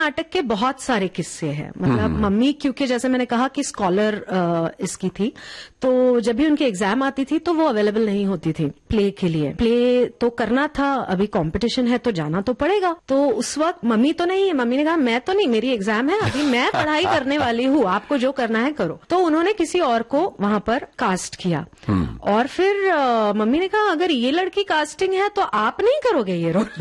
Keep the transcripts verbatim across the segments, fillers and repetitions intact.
नाटक के बहुत सारे किस्से हैं। मतलब मम्मी, क्योंकि जैसे मैंने कहा कि स्कॉलर इसकी थी, तो जब भी उनकी एग्जाम आती थी तो वो अवेलेबल नहीं होती थी प्ले के लिए। प्ले तो करना था, अभी कंपटीशन है तो जाना तो पड़ेगा। तो उस वक्त मम्मी तो नहीं है, मम्मी ने कहा मैं तो नहीं, मेरी एग्जाम है, अभी मैं पढ़ाई करने वाली हूँ, आपको जो करना है करो। तो उन्होंने किसी और को वहां पर कास्ट किया और फिर आ, मम्मी ने कहा अगर ये लड़की कास्टिंग है तो आप नहीं करोगे ये रोल।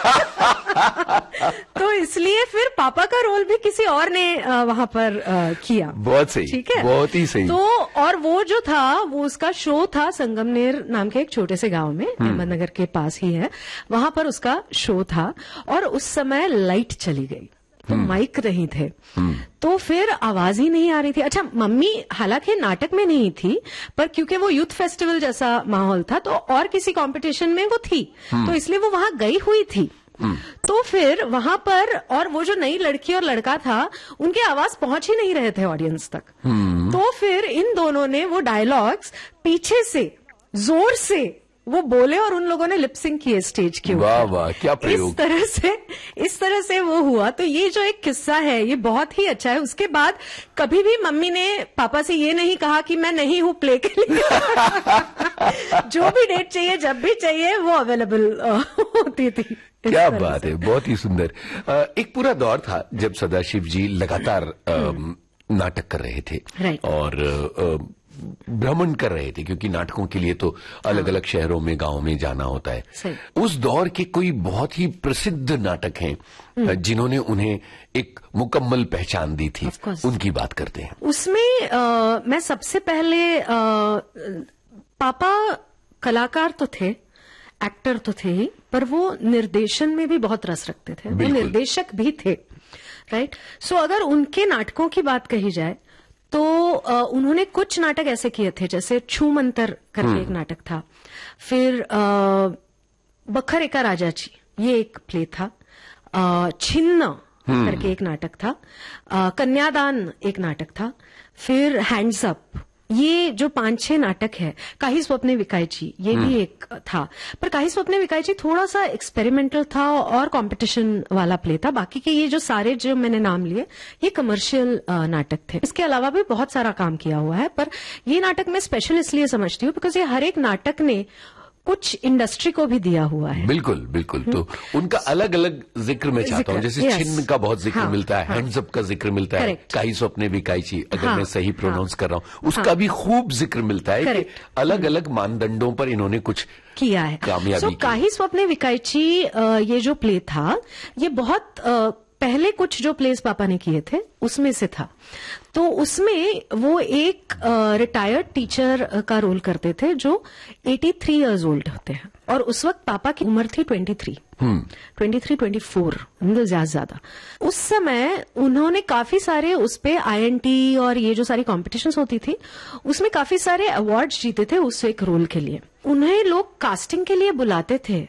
तो इसलिए फिर पापा का रोल भी किसी और ने आ, वहां पर आ, किया। बहुत सही, ठीक है, बहुत ही सही। तो और वो जो था, वो उसका शो था संगमनेर नाम के एक छोटे से गांव में, अहमदनगर के पास ही है, वहां पर उसका शो था। और उस समय लाइट चली गई तो माइक नहीं थे, तो फिर आवाज ही नहीं आ रही थी। अच्छा, मम्मी हालांकि नाटक में नहीं थी, पर क्योंकि वो यूथ फेस्टिवल जैसा माहौल था तो और किसी कंपटीशन में वो थी, तो इसलिए वो वहां गई हुई थी। तो फिर वहां पर, और वो जो नई लड़की और लड़का था, उनकी आवाज पहुंच ही नहीं रहे थे ऑडियंस तक। तो फिर इन दोनों ने वो डायलॉग्स पीछे से जोर से वो बोले और उन लोगों ने लिपसिंग किए स्टेज के ऊपर। वाह वाह, क्या प्रयोग। इस तरह से इस तरह से वो हुआ। तो ये जो एक किस्सा है ये बहुत ही अच्छा है। उसके बाद कभी भी मम्मी ने पापा से ये नहीं कहा कि मैं नहीं हूं प्ले के लिए। जो भी डेट चाहिए, जब भी चाहिए, वो अवेलेबल होती थी। क्या बात है, बहुत ही सुंदर। एक पूरा दौर था जब सदाशिव जी लगातार नाटक कर रहे थे और भ्रमण कर रहे थे, क्योंकि नाटकों के लिए तो अलग अलग शहरों में, गांव में जाना होता है। उस दौर के कोई बहुत ही प्रसिद्ध नाटक हैं जिन्होंने उन्हें एक मुकम्मल पहचान दी थी, उनकी बात करते हैं। उसमें आ, मैं सबसे पहले आ, पापा कलाकार तो थे, एक्टर तो थे ही, पर वो निर्देशन में भी बहुत रस रखते थे। वो निर्देशक भी थे, राइट। सो अगर उनके नाटकों की बात कही जाए तो आ, उन्होंने कुछ नाटक ऐसे किए थे, जैसे छू मंतर करके एक नाटक था, फिर आ, बखर एका राजाची, ये एक प्ले था, आ, छिन्न करके एक नाटक था, आ, कन्यादान एक नाटक था, फिर हैंड्स अप, ये जो पांच छह नाटक है, काही स्वप्ने विकायची, ये भी एक था। पर काही स्वप्ने विकायची थोड़ा सा एक्सपेरिमेंटल था और कंपटीशन वाला प्ले था। बाकी के ये जो सारे जो मैंने नाम लिए, ये कमर्शियल नाटक थे। इसके अलावा भी बहुत सारा काम किया हुआ है, पर ये नाटक मैं स्पेशल इसलिए समझती हूँ बिकॉज ये हर एक नाटक ने कुछ इंडस्ट्री को भी दिया हुआ है। बिल्कुल बिल्कुल। तो उनका अलग अलग जिक्र मैं चाहता हूँ, जैसे छिन्न का बहुत जिक्र हाँ, मिलता है, हाँ, हैंड्स अप का जिक्र मिलता है, काही स्वप्ने विकायची, अगर हाँ, मैं सही प्रोनाउंस हाँ, कर रहा हूँ, उसका हाँ, भी खूब जिक्र मिलता है कि अलग अलग मानदंडों पर इन्होंने कुछ किया है, कामयाबी की। काही स्वप्ने विकायची ये जो प्ले था, ये बहुत पहले कुछ जो प्लेस पापा ने किए थे उसमें से था। तो उसमें वो एक रिटायर्ड टीचर का रोल करते थे जो तिरासी इयर्स ओल्ड होते हैं, और उस वक्त पापा की उम्र थी तेईस, तेईस, चौबीस, मतलब ज्यादा ज्यादा। उस समय उन्होंने काफी सारे उस पे आई एन टी और ये जो सारी कॉम्पिटिशन्स होती थी, उसमें काफी सारे अवार्ड्स जीते थे उस एक रोल के लिए। उन्हें लोग कास्टिंग के लिए बुलाते थे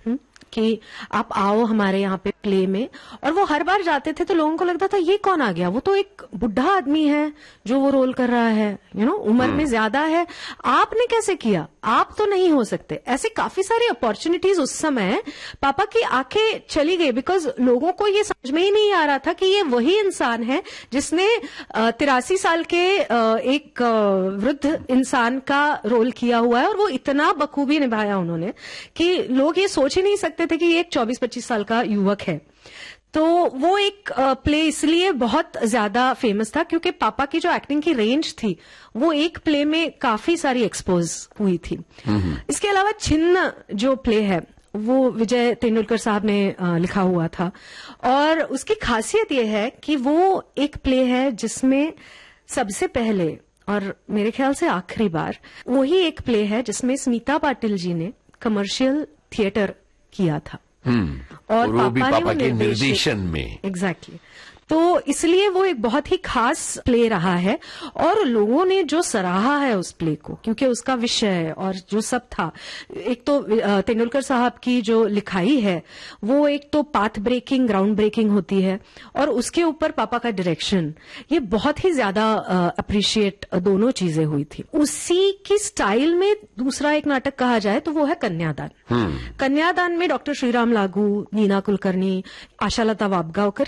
कि आप आओ हमारे यहाँ पे प्ले में, और वो हर बार जाते थे तो लोगों को लगता था ये कौन आ गया, वो तो एक बुढ़ा आदमी है जो वो रोल कर रहा है, यू नो, उम्र में ज्यादा है, आपने कैसे किया, आप तो नहीं हो सकते। ऐसे काफी सारी अपॉर्चुनिटीज उस समय पापा की आंखें चली गई, बिकॉज लोगों को ये समझ में ही नहीं आ रहा था कि ये वही इंसान है जिसने तिरासी साल के एक वृद्ध इंसान का रोल किया हुआ है, और वो इतना बखूबी निभाया उन्होंने कि लोग ये सोच ही नहीं सकते थे कि ये एक चौबीस पच्चीस साल का युवक है। तो वो एक प्ले इसलिए बहुत ज्यादा फेमस था क्योंकि पापा की जो एक्टिंग की रेंज थी वो एक प्ले में काफी सारी एक्सपोज हुई थी। इसके अलावा छिन्न जो प्ले है वो विजय तेंदुलकर साहब ने लिखा हुआ था, और उसकी खासियत ये है कि वो एक प्ले है जिसमें सबसे पहले और मेरे ख्याल से आखिरी बार वही एक प्ले है जिसमें स्मिता पाटिल जी ने कमर्शियल थिएटर किया था, और, और वो पापा भी पापा ने के निर्देशन में। एग्जैक्टली। तो इसलिए वो एक बहुत ही खास प्ले रहा है, और लोगों ने जो सराहा है उस प्ले को, क्योंकि उसका विषय और जो सब था, एक तो तेंदुलकर साहब की जो लिखाई है वो एक तो पाथ ब्रेकिंग, ग्राउंड ब्रेकिंग होती है, और उसके ऊपर पापा का डायरेक्शन, ये बहुत ही ज्यादा अप्रिशिएट दोनों चीजें हुई थी। उसी की स्टाइल में दूसरा एक नाटक कहा जाए तो वो है कन्यादान। कन्यादान में डॉक्टर श्रीराम लागू, नीना कुलकर्णी, आशालता वाबगांवकर,